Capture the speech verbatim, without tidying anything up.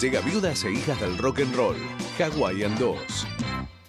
Llega Viudas e Hijas del Rock and Roll, Hawaiian dos.